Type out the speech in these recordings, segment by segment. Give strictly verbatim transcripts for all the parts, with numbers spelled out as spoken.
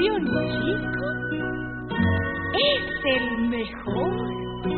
un chico es el mejor.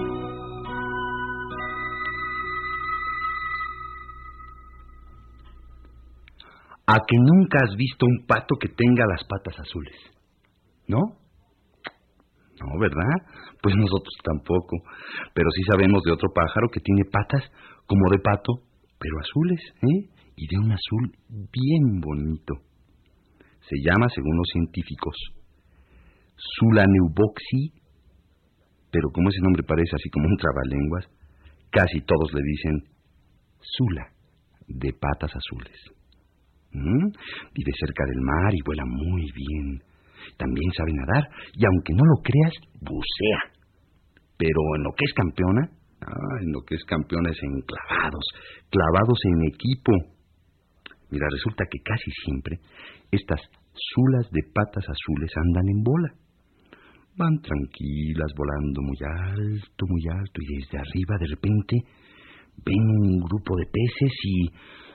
¿A que nunca has visto un pato que tenga las patas azules? ¿No? No, ¿verdad? Pues nosotros tampoco. Pero sí sabemos de otro pájaro que tiene patas como de pato, pero azules, ¿eh? Y de un azul bien bonito. Se llama, según los científicos, Sulaneuboxy, pero como ese nombre parece así como un trabalenguas, casi todos le dicen Sula, de patas azules. ¿Mm? Vive cerca del mar y vuela muy bien. También sabe nadar y, aunque no lo creas, bucea. Pero en lo que es campeona, ah, en lo que es campeona es en clavados, clavados en equipo. Mira, resulta que casi siempre estas sulas de patas azules andan en bola. Van tranquilas, volando muy alto, muy alto, y desde arriba de repente ven un grupo de peces y...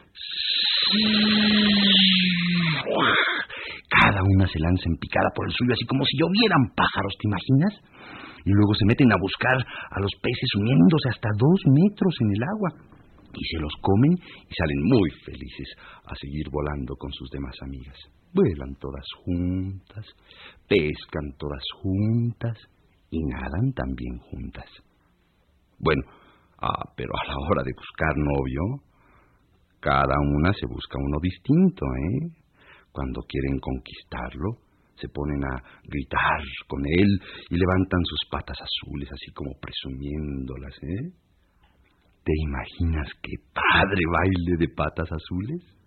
cada una se lanza en picada por el suyo, así como si llovieran pájaros, ¿te imaginas? Y luego se meten a buscar a los peces uniéndose hasta dos metros en el agua. Y se los comen y salen muy felices a seguir volando con sus demás amigas. Vuelan todas juntas, pescan todas juntas y nadan también juntas. Bueno, ah, pero a la hora de buscar novio, cada una se busca uno distinto, ¿eh? Cuando quieren conquistarlo, se ponen a gritar con él y levantan sus patas azules, así como presumiéndolas, ¿eh? ¿Te imaginas qué padre baile de patas azules?